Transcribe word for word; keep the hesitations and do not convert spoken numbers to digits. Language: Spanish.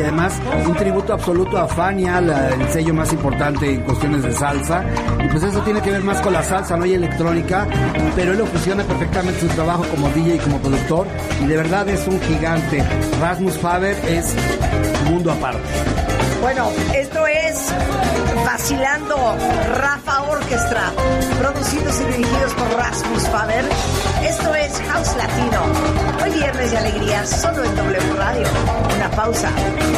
además un tributo absoluto a Fania, la, el sello más importante en cuestiones de salsa. Y pues eso tiene que ver más con la salsa, no hay electrónica, pero él lo fusiona perfectamente su trabajo como D J y como productor, y de verdad es un gigante. Rasmus Faber es mundo aparte. Bueno, esto es Vacilando Rafa Orchestra, producidos y dirigidos por Rasmus Faber. Esto es House Latino. Hoy viernes de alegría, solo en W Radio. Una pausa.